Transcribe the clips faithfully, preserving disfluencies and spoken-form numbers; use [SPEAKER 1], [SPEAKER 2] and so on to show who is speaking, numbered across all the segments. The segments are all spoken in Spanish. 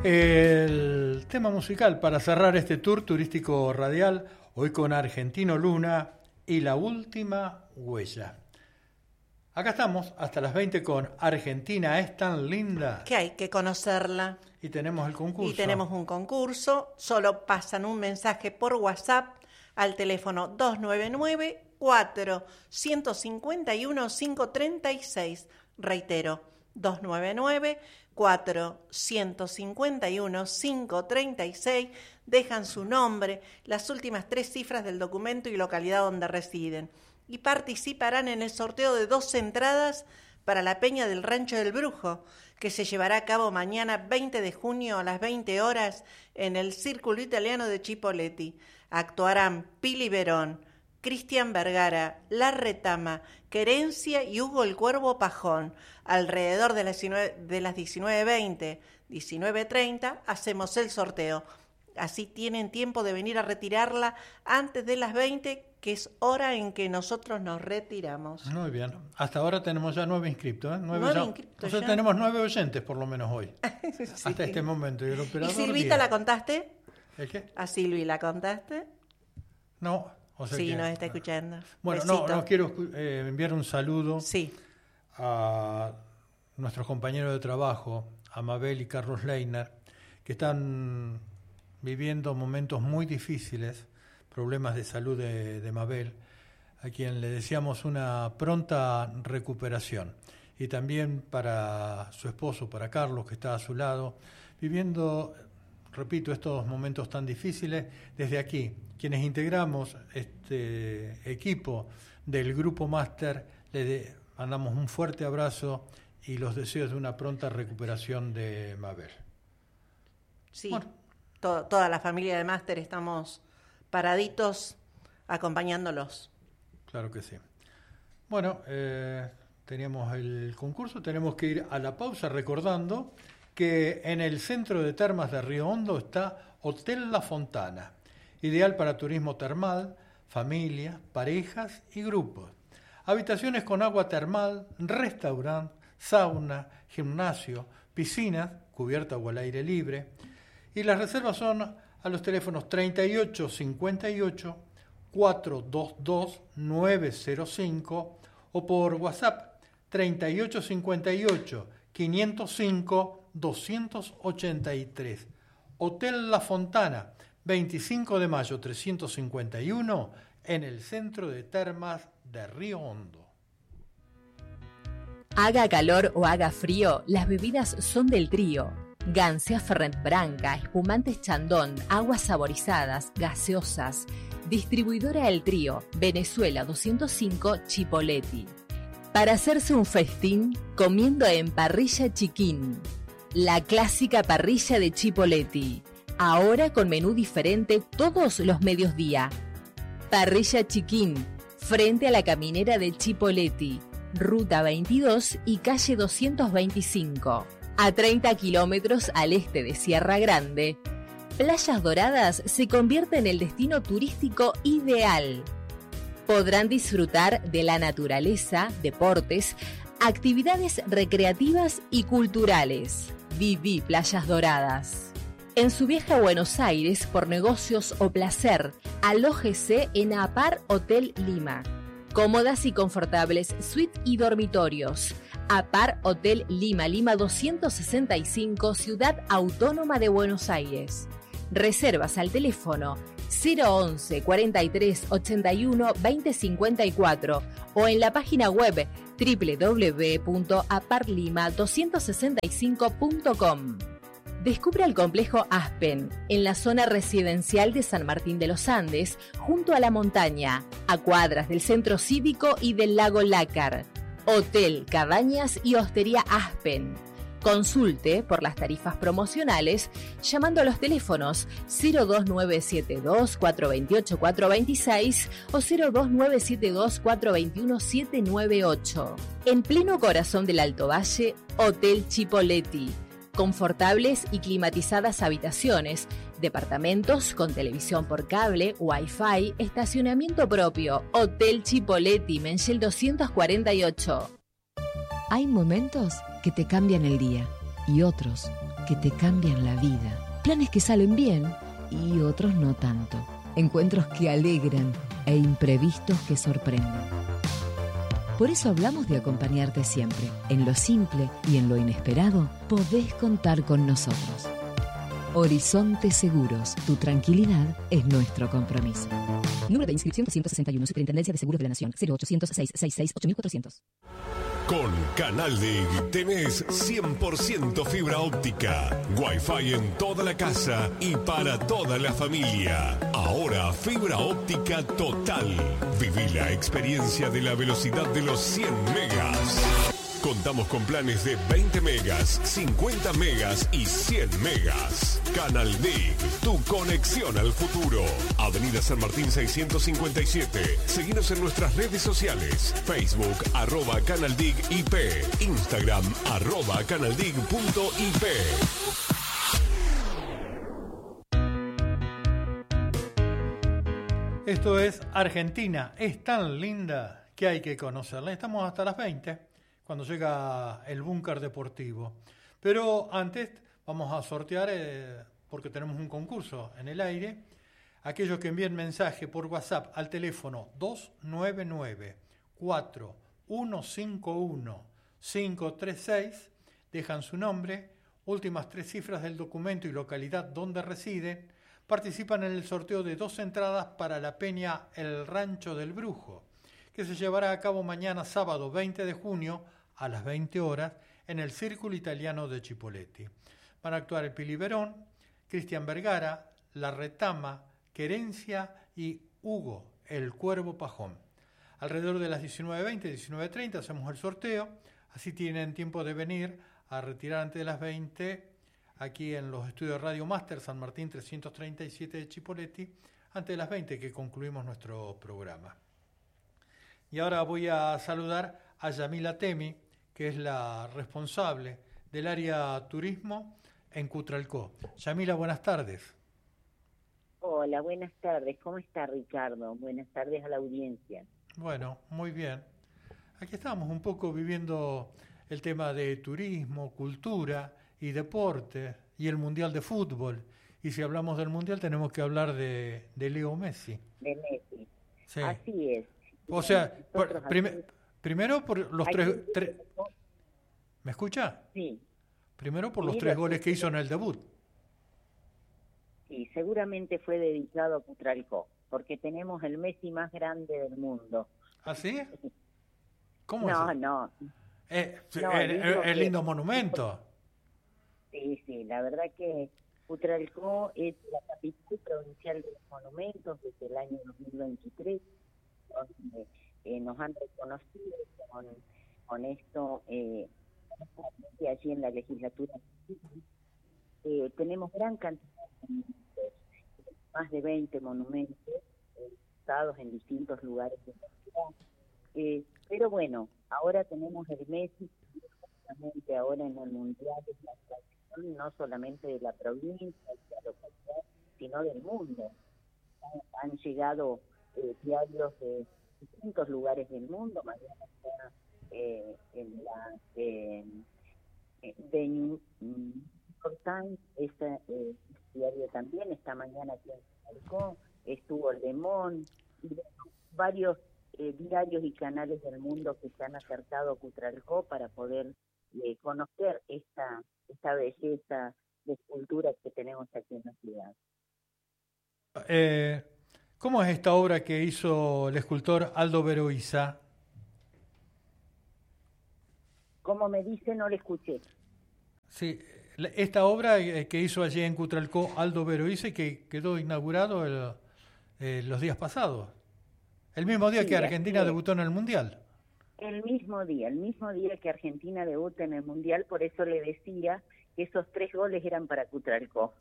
[SPEAKER 1] El tema musical para cerrar este tour turístico radial, hoy con Argentino Luna y La Última Huella. Acá estamos hasta las veinte con Argentina es tan linda.
[SPEAKER 2] Que hay que conocerla.
[SPEAKER 1] Y tenemos el concurso.
[SPEAKER 2] Y tenemos un concurso. Solo pasan un mensaje por WhatsApp al teléfono dos nueve nueve, cuatro cinco uno, cinco tres seis. Reitero, dos nueve nueve, cuatro cinco uno, cinco tres seis. Dejan su nombre, las últimas tres cifras del documento y localidad donde residen. Y participarán en el sorteo de dos entradas para la Peña del Rancho del Brujo, que se llevará a cabo mañana veinte de junio a las veinte horas en el Círculo Italiano de Chipoleti. Actuarán Pili Verón, Cristian Vergara, La Retama, Querencia y Hugo el Cuervo Pajón. Alrededor de las diecinueve, de las diecinueve veinte, diecinueve treinta hacemos el sorteo. Así tienen tiempo de venir a retirarla antes de las veinte, que es hora en que nosotros nos retiramos.
[SPEAKER 1] Muy bien. Hasta ahora tenemos ya nueve inscriptos. ¿eh? Nueve,
[SPEAKER 2] nueve
[SPEAKER 1] ya.
[SPEAKER 2] inscriptos.
[SPEAKER 1] O sea,
[SPEAKER 2] ya.
[SPEAKER 1] tenemos nueve oyentes por lo menos hoy.
[SPEAKER 2] Sí.
[SPEAKER 1] Hasta este momento. ¿Y, el operador
[SPEAKER 2] ¿Y Silvita
[SPEAKER 1] diez.
[SPEAKER 2] la contaste?
[SPEAKER 1] ¿El qué?
[SPEAKER 2] ¿A Silvi la contaste?
[SPEAKER 1] No. O sea
[SPEAKER 2] sí,
[SPEAKER 1] que,
[SPEAKER 2] nos está escuchando.
[SPEAKER 1] Bueno,
[SPEAKER 2] Besito.
[SPEAKER 1] no, no quiero eh, enviar un saludo
[SPEAKER 2] sí.
[SPEAKER 1] a nuestros compañeros de trabajo, a Mabel y Carlos Leiner, que están viviendo momentos muy difíciles, problemas de salud de, de Mabel, a quien le deseamos una pronta recuperación. Y también para su esposo, para Carlos, que está a su lado, viviendo, repito, estos momentos tan difíciles. Desde aquí, quienes integramos este equipo del Grupo Máster, le de, mandamos un fuerte abrazo y los deseos de una pronta recuperación de Mabel.
[SPEAKER 2] Sí,
[SPEAKER 1] bueno.
[SPEAKER 2] to- toda la familia de Máster estamos paraditos acompañándolos.
[SPEAKER 1] Claro que sí. Bueno, eh, teníamos el concurso, tenemos que ir a la pausa recordando que en el Centro de Termas de Río Hondo está Hotel La Fontana, ideal para turismo termal, familias, parejas y grupos. Habitaciones con agua termal, restaurante, sauna, gimnasio, piscina, cubierta o al aire libre. Y las reservas son a los teléfonos treinta y ocho cincuenta y ocho, cuatrocientos veintidós, nueve cero cinco o por WhatsApp treinta y ocho cincuenta y ocho, quinientos cinco, doscientos ochenta y tres. Hotel La Fontana, veinticinco de mayo trescientos cincuenta y uno, en el Centro de Termas de Río Hondo.
[SPEAKER 3] Haga calor o haga frío, las bebidas son del trío. Gancia Fernet Branca, espumantes Chandon, aguas saborizadas, gaseosas. Distribuidora El Trío, Venezuela doscientos cinco, Chipoleti. Para hacerse un festín, comiendo en Parrilla Chiquín. La clásica parrilla de Chipoleti. Ahora con menú diferente todos los mediodía. Parrilla Chiquín, frente a la caminera de Chipoleti. Ruta veintidós y calle doscientos veinticinco. A treinta kilómetros al este de Sierra Grande, Playas Doradas se convierte en el destino turístico ideal. Podrán disfrutar de la naturaleza, deportes, actividades recreativas y culturales. Viví Playas Doradas. En su viaje a Buenos Aires por negocios o placer, alójese en APAR Hotel Lima. Cómodas y confortables suites y dormitorios. APAR Hotel Lima, Lima doscientos sesenta y cinco, Ciudad Autónoma de Buenos Aires. Reservas al teléfono cero once, cuarenta y tres, ochenta y uno, veinte cincuenta y cuatro o en la página web doble u doble u doble u punto apar lima doscientos sesenta y cinco punto com. Descubre el complejo Aspen, en la zona residencial de San Martín de los Andes, junto a la montaña, a cuadras del centro cívico y del lago Lácar. Hotel, cabañas y hostería Aspen. Consulte por las tarifas promocionales llamando a los teléfonos cero dos nueve siete dos, cuatro dos ocho, cuatro dos seis o cero dos nueve siete dos, cuatro dos uno, siete nueve ocho. En pleno corazón del Alto Valle, Hotel Chipoleti. Confortables y climatizadas habitaciones, departamentos con televisión por cable, wifi, estacionamiento propio. Hotel Chipoleti, Menchel doscientos cuarenta y ocho.
[SPEAKER 4] Hay momentos que te cambian el día y otros
[SPEAKER 3] que te cambian la vida. Planes que salen bien y otros no tanto. Encuentros que alegran e imprevistos que sorprenden. Por eso hablamos de acompañarte siempre. En lo simple y en lo inesperado, podés contar con nosotros. Horizonte Seguros, tu tranquilidad es nuestro compromiso. Número de inscripción ciento sesenta y uno, Superintendencia de Seguros de la Nación, cero ochocientos, seiscientos sesenta y seis, ocho mil cuatrocientos.
[SPEAKER 4] Con Canal Dig tenés cien por ciento fibra óptica, Wi-Fi en toda la casa y para toda la familia. Ahora fibra óptica total. Viví la experiencia de la velocidad de los cien megas. Contamos con planes de veinte megas, cincuenta megas y cien megas. Canal Dig, tu conexión al futuro. Avenida San Martín seiscientos cincuenta y siete. Seguinos en nuestras redes sociales. Facebook, arroba Canal Dig I P. Instagram, arroba canaldig punto I P.
[SPEAKER 1] Esto es Argentina. Es tan linda que hay que conocerla. Estamos hasta las veinte. Cuando llega el búnker deportivo. Pero antes vamos a sortear, eh, porque tenemos un concurso en el aire, aquellos que envíen mensaje por WhatsApp al teléfono dos nueve nueve, cuatro uno cinco uno, cinco tres seis, dejan su nombre, últimas tres cifras del documento y localidad donde residen, participan en el sorteo de dos entradas para la peña El Rancho del Brujo, que se llevará a cabo mañana sábado veinte de junio a las veinte horas en el Círculo Italiano de Chipoleti. Van a actuar el Pili Verón, Cristian Vergara, La Retama, Querencia y Hugo, el Cuervo Pajón. Alrededor de las diecinueve veinte, diecinueve treinta hacemos el sorteo, así tienen tiempo de venir a retirar antes de las veinte aquí en los estudios de Radio Máster San Martín trescientos treinta y siete de Chipoleti, antes de las veinte que concluimos nuestro programa. Y ahora voy a saludar a Yamila Temi, que es la responsable del área turismo en Cutralcó. Yamila, buenas tardes.
[SPEAKER 5] Hola, buenas tardes. ¿Cómo está, Ricardo? Buenas tardes a la audiencia.
[SPEAKER 1] Bueno, muy bien. Aquí estamos un poco viviendo el tema de turismo, cultura y deporte y el Mundial de Fútbol. Y si hablamos del Mundial tenemos que hablar de, de Leo Messi.
[SPEAKER 5] De Messi.
[SPEAKER 1] Sí.
[SPEAKER 5] Así es.
[SPEAKER 1] O sea, por, prim, primero por los tres, tres... ¿Me escucha?
[SPEAKER 5] Sí.
[SPEAKER 1] Primero por
[SPEAKER 5] Sí,
[SPEAKER 1] los tres
[SPEAKER 5] lo
[SPEAKER 1] goles que hizo en el debut.
[SPEAKER 5] Sí, seguramente fue dedicado a Cutralcó, porque tenemos el Messi más grande del mundo.
[SPEAKER 1] ¿Ah, sí? ¿Cómo
[SPEAKER 5] no,
[SPEAKER 1] es?
[SPEAKER 5] no,
[SPEAKER 1] Eh,
[SPEAKER 5] no.
[SPEAKER 1] el, el, el lindo que... monumento.
[SPEAKER 5] Sí, sí, la verdad que Cutralcó es la capital provincial de los monumentos desde el año dos mil veintitrés, donde eh, nos han reconocido con, con esto, eh, allí en la legislatura. Eh, tenemos gran cantidad de monumentos, más de veinte monumentos, eh, ubicados en distintos lugares de la ciudad. Eh, pero bueno, ahora tenemos el Messi, justamente ahora en el Mundial, es la atracción no solamente de la provincia, de la localidad, sino del mundo. Han, han llegado eh, diarios de distintos lugares del mundo, mañana está eh, en la eh, de New York Times, este eh, diario también, esta mañana aquí en Cutralcó, estuvo el Le Monde, y bueno, varios eh, diarios y canales del mundo que se han acercado a Cutralcó para poder eh, conocer esta, esta belleza de escultura que tenemos aquí en la ciudad.
[SPEAKER 1] Eh, ¿Cómo es esta obra que hizo el escultor Aldo Veroiza?
[SPEAKER 5] Como me dice, no le escuché.
[SPEAKER 1] Sí, esta obra que hizo allí en Cutralcó Aldo Veroiza y que quedó inaugurado el, eh, los días pasados. El mismo día sí, que Argentina debutó en el Mundial.
[SPEAKER 5] El mismo día, el mismo día que Argentina debuta en el Mundial, por eso le decía que esos tres goles eran para Cutralcó.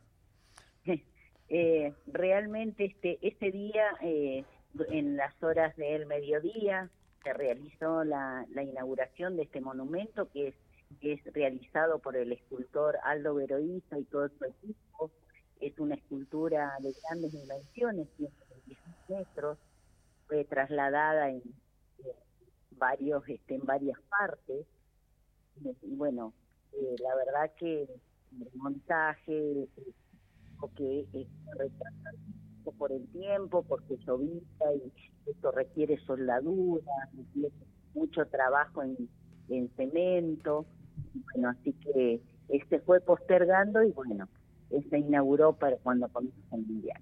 [SPEAKER 5] eh, realmente este, este día, eh, en las horas del mediodía, se realizó la, la inauguración de este monumento que es, que es realizado por el escultor Aldo Veroiza y todo su equipo. Es una escultura de grandes dimensiones, ciento veintiséis metros, fue trasladada en, en varios este, en varias partes. Y bueno, eh, la verdad que el montaje, que es retrasado por el tiempo, porque llovía y esto requiere soldadura, requiere mucho trabajo en, en cemento, bueno, así que se fue postergando y bueno, se inauguró para cuando comienza el Mundial.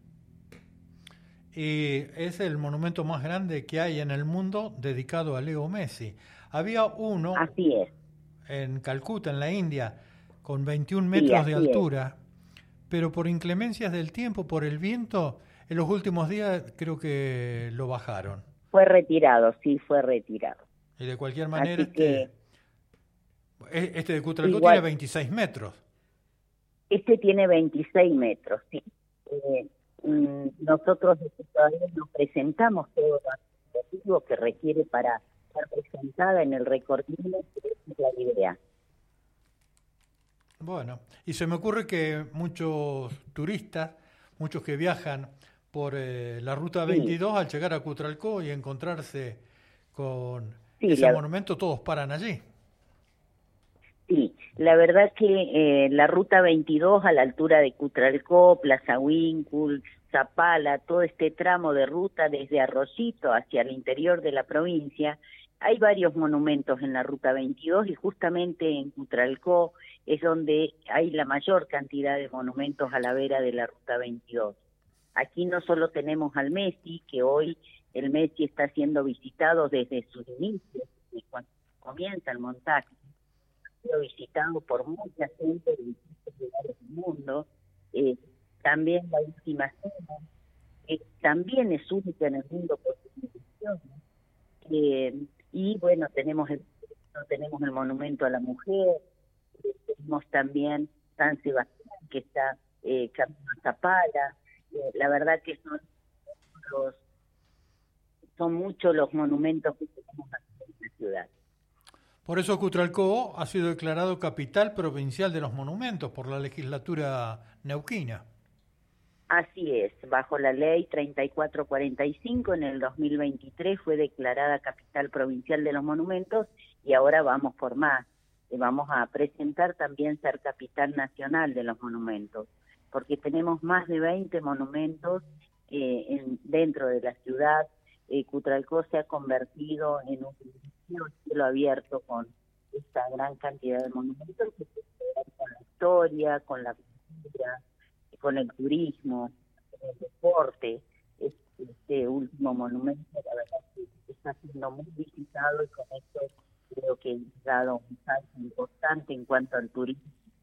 [SPEAKER 1] Y es el monumento más grande que hay en el mundo dedicado a Leo Messi. Había uno
[SPEAKER 5] así es.
[SPEAKER 1] en Calcuta, en la India, con veintiún metros sí, de altura, es. Pero por inclemencias del tiempo, por el viento, en los últimos días creo que lo bajaron.
[SPEAKER 5] Fue retirado, sí, fue retirado.
[SPEAKER 1] Y de cualquier manera,
[SPEAKER 5] así que,
[SPEAKER 1] este, este de Cutralcó tiene veintiséis metros.
[SPEAKER 5] Este tiene veintiséis metros, sí. Eh, nosotros todavía nos presentamos todo lo objetivo que requiere para ser presentada en el recorrido de la idea.
[SPEAKER 1] Bueno, y se me ocurre que muchos turistas, muchos que viajan por eh, la ruta veintidós, sí. Al llegar a Cutralcó y encontrarse con sí, ese la... monumento, todos paran allí.
[SPEAKER 5] Sí, la verdad que eh, la ruta veintidós a la altura de Cutralcó, Plaza Huíncul, Zapala, todo este tramo de ruta desde Arroyito hacia el interior de la provincia, hay varios monumentos en la ruta veintidós y justamente en Cutralcó es donde hay la mayor cantidad de monumentos a la vera de la ruta veintidós. Aquí no solo tenemos al Messi, que hoy el Messi está siendo visitado desde su inicio, desde cuando comienza el montaje, visitado por mucha gente de distintos lugares del mundo, eh, también la última cena, eh, también es única en el mundo por su dimensión, eh, y bueno, tenemos el tenemos el monumento a la mujer, eh, tenemos también San Sebastián, que está eh, camino a Zapala, eh, la verdad que son los son muchos los monumentos que tenemos aquí en la ciudad.
[SPEAKER 1] Por eso Cutralcó ha sido declarado capital provincial de los monumentos por la legislatura neuquina.
[SPEAKER 5] Así es, bajo la ley treinta y cuatro cuarenta y cinco en el dos mil veintitrés fue declarada capital provincial de los monumentos y ahora vamos por más. Vamos a presentar también ser capital nacional de los monumentos, porque tenemos más de veinte monumentos eh, en, dentro de la ciudad. Eh, Cutralcó se ha convertido en un cielo abierto con esta gran cantidad de monumentos que tiene que ver con la historia, con la cultura, con el turismo, con el deporte. Este último monumento, la verdad, que está siendo muy visitado y con esto creo que ha dado un salto importante en cuanto al turismo.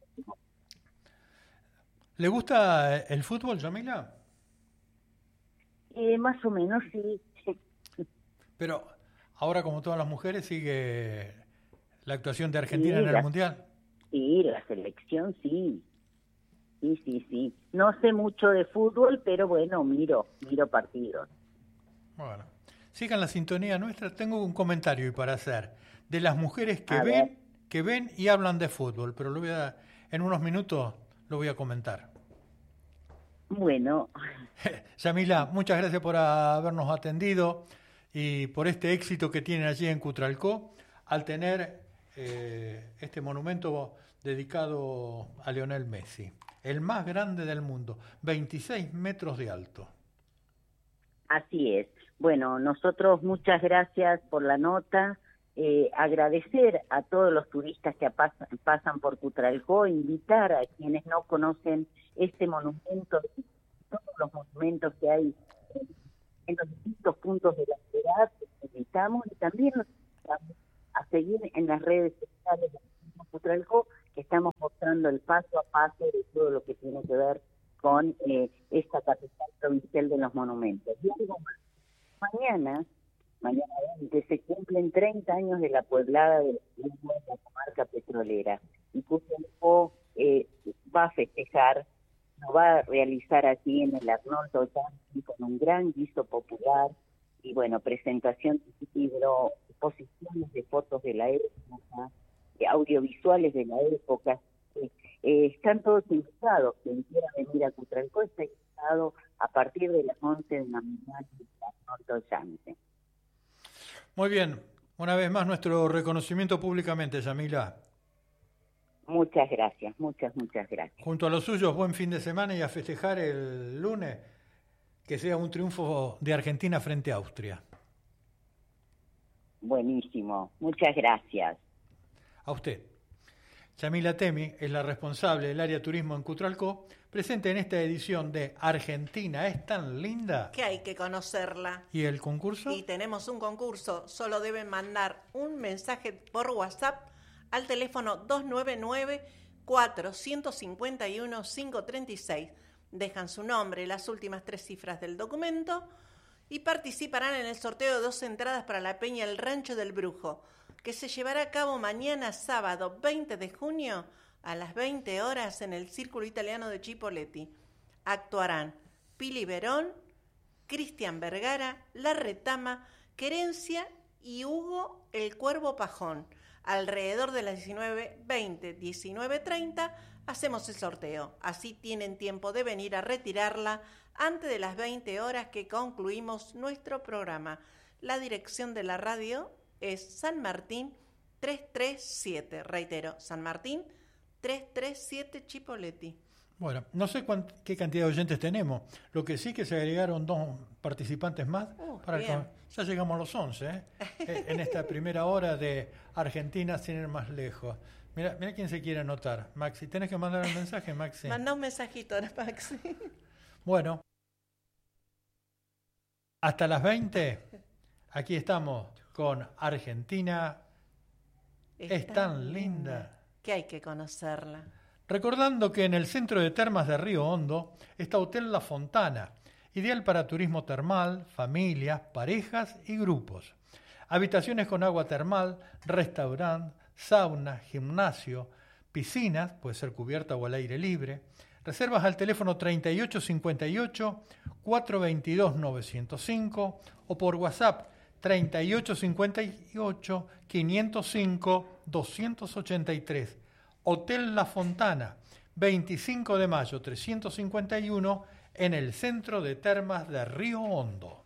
[SPEAKER 1] ¿Le gusta el fútbol, Yamila?
[SPEAKER 5] Eh, más o menos, sí.
[SPEAKER 1] Pero ahora, como todas las mujeres, sigue la actuación de Argentina
[SPEAKER 5] sí,
[SPEAKER 1] en el
[SPEAKER 5] la,
[SPEAKER 1] Mundial.
[SPEAKER 5] Sí, la selección sí. Sí, sí, sí. No sé mucho de fútbol, pero bueno, miro, miro partidos.
[SPEAKER 1] Bueno, sigan la sintonía nuestra. Tengo un comentario para hacer de las mujeres que
[SPEAKER 5] a
[SPEAKER 1] ven,
[SPEAKER 5] ver.
[SPEAKER 1] que ven y hablan de fútbol, pero lo voy a, en unos minutos lo voy a comentar.
[SPEAKER 5] Bueno.
[SPEAKER 1] Yamila, muchas gracias por habernos atendido y por este éxito que tienen allí en Cutralcó al tener eh, este monumento dedicado a Lionel Messi, el más grande del mundo, veintiséis metros de alto.
[SPEAKER 5] Así es. Bueno, nosotros muchas gracias por la nota, eh, agradecer a todos los turistas que pasan, pasan por Cutralcó, invitar a quienes no conocen este monumento, todos los monumentos que hay en los distintos puntos de la ciudad, los invitamos y también nos invitamos a seguir en las redes sociales de Cutralcó, que estamos mostrando el paso a paso de todo lo que tiene que ver con eh, esta capital provincial de los monumentos. Y algo más. Mañana, mañana veinte, se cumplen treinta años de la pueblada de la comarca petrolera. Y Cutralcó eh, va a festejar, lo va a realizar aquí en el Arnoldo Yanqui con un gran guiso popular y bueno, presentación de libro, exposiciones de fotos de la época, de audiovisuales de la época. Eh, eh, están todos invitados, quien quiera venir a Cutralcó está invitado a partir de las once de la mañana en el Arnoldo Yanqui.
[SPEAKER 1] Muy bien, una vez más nuestro reconocimiento públicamente, Yamila.
[SPEAKER 5] Muchas gracias, muchas, muchas gracias.
[SPEAKER 1] Junto a los suyos, buen fin de semana y a festejar el lunes, que sea un triunfo de Argentina frente a Austria.
[SPEAKER 5] Buenísimo, muchas gracias.
[SPEAKER 1] A usted. Yamila Temi es la responsable del área turismo en Cutralcó, presente en esta edición de Argentina es tan linda.
[SPEAKER 2] Que hay que conocerla.
[SPEAKER 1] ¿Y el concurso?
[SPEAKER 2] Y tenemos un concurso, solo deben mandar un mensaje por WhatsApp al teléfono dos nueve nueve, cuatro cinco uno, cinco tres seis. Dejan su nombre, las últimas tres cifras del documento y participarán en el sorteo de dos entradas para la Peña El Rancho del Brujo, que se llevará a cabo mañana sábado veinte de junio a las veinte horas en el Círculo Italiano de Chipoleti. Actuarán Pili Verón, Cristian Vergara, La Retama, Querencia y Hugo El Cuervo Pajón. Alrededor de las diecinueve veinte, diecinueve treinta hacemos el sorteo. Así tienen tiempo de venir a retirarla antes de las veinte horas que concluimos nuestro programa. La dirección de la radio es San Martín trescientos treinta y siete. Reitero, San Martín trescientos treinta y siete Chipoleti.
[SPEAKER 1] Bueno, no sé cuánt- qué cantidad de oyentes tenemos. Lo que sí que se agregaron dos participantes más.
[SPEAKER 2] Uh,
[SPEAKER 1] para
[SPEAKER 2] bien.
[SPEAKER 1] con- ya llegamos a los once, ¿eh? Eh, en esta primera hora de Argentina sin ir más lejos. Mira, mira quién se quiere anotar. Maxi, tenés que mandar un mensaje, Maxi.
[SPEAKER 2] Manda un mensajito, ¿no, Maxi?
[SPEAKER 1] Bueno, hasta las veinte, aquí estamos con Argentina es tan linda.
[SPEAKER 2] Que hay que conocerla.
[SPEAKER 1] Recordando que en el centro de termas de Río Hondo está Hotel La Fontana, ideal para turismo termal, familias, parejas y grupos. Habitaciones con agua termal, restaurante, sauna, gimnasio, piscinas, puede ser cubierta o al aire libre. Reservas al teléfono treinta y ocho cincuenta y ocho, cuatrocientos veintidós, novecientos cinco o por WhatsApp treinta y ocho cincuenta y ocho, quinientos cinco, doscientos ochenta y tres. Hotel La Fontana, veinticinco de mayo trescientos cincuenta y uno, en el centro de termas de Río Hondo.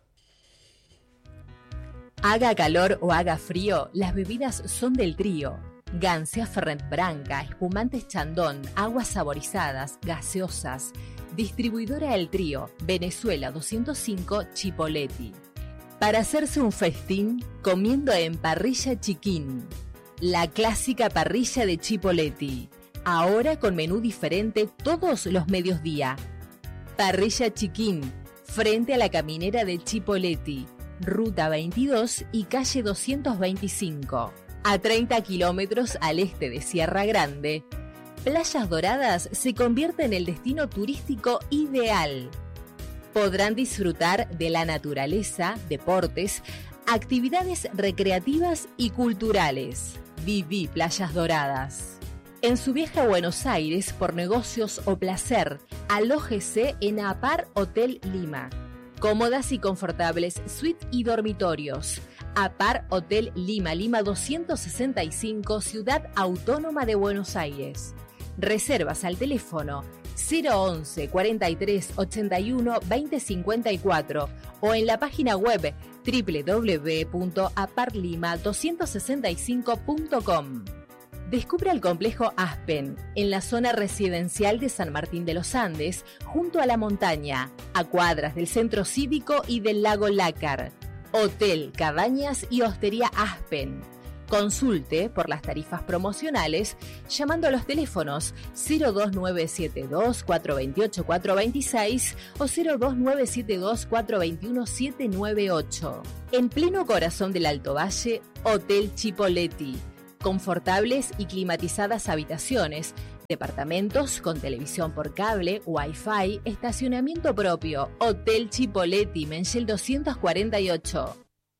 [SPEAKER 3] Haga calor o haga frío, las bebidas son del trío. Gancia Fernet Branca, espumantes Chandon, aguas saborizadas, gaseosas. Distribuidora El Trío, Venezuela doscientos cinco, Chipoleti. Para hacerse un festín, comiendo en Parrilla Chiquín. La clásica parrilla de Chipoleti. Ahora con menú diferente todos los mediodía. Parrilla Chiquín, frente a la caminera de Chipoleti. Ruta veintidós y calle doscientos veinticinco. A treinta kilómetros al este de Sierra Grande, Playas Doradas se convierte en el destino turístico ideal. Podrán disfrutar de la naturaleza, deportes, actividades recreativas y culturales. Viví Playas Doradas. En su viaje a Buenos Aires por negocios o placer, alójese en APAR Hotel Lima. Cómodas y confortables suites y dormitorios. APAR Hotel Lima, Lima doscientos sesenta y cinco, Ciudad Autónoma de Buenos Aires. Reservas al teléfono cero once, cuarenta y tres, ochenta y uno, veinte cincuenta y cuatro o en la página web doble u doble u doble u punto apar lima doscientos sesenta y cinco punto com. Descubra el complejo Aspen, en la zona residencial de San Martín de los Andes, junto a la montaña, a cuadras del centro cívico y del lago Lácar. Hotel, cabañas y hostería Aspen. Consulte por las tarifas promocionales llamando a los teléfonos cero dos nueve siete dos, cuatro dos ocho, cuatro dos seis o cero dos nueve siete dos, cuatro dos uno, siete nueve ocho. En pleno corazón del Alto Valle, Hotel Chipoleti. Confortables y climatizadas habitaciones, departamentos con televisión por cable, Wi-Fi, estacionamiento propio. Hotel Chipoleti, Menchel doscientos cuarenta y ocho.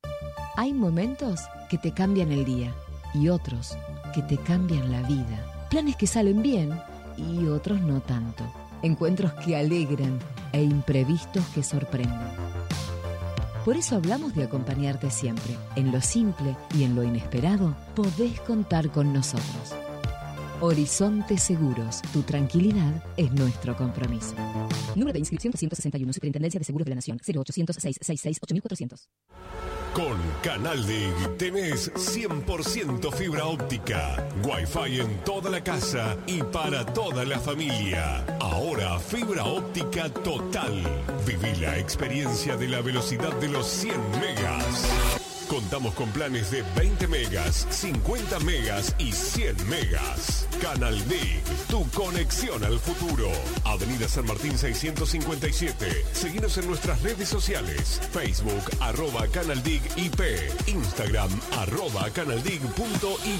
[SPEAKER 6] Hay momentos que te cambian el día y otros que te cambian la vida. Planes que salen bien y otros no tanto. Encuentros que alegran e imprevistos que sorprenden. Por eso hablamos de acompañarte siempre. En lo simple y en lo inesperado, podés contar con nosotros. Horizonte Seguros, tu tranquilidad es nuestro compromiso. Número de inscripción trescientos sesenta y uno, Superintendencia de Seguros de la Nación, cero ochocientos, seiscientos sesenta y seis, ocho mil cuatrocientos.
[SPEAKER 4] Con Canal Dig tenés cien por ciento fibra óptica, Wi-Fi en toda la casa y para toda la familia. Ahora fibra óptica total. Viví la experiencia de la velocidad de los cien megas. Contamos con planes de veinte megas, cincuenta megas y cien megas. Canal Dig, tu conexión al futuro. Avenida San Martín seiscientos cincuenta y siete. Seguinos en nuestras redes sociales. Facebook, arroba Canal Dig I P. Instagram, arroba canaldig punto I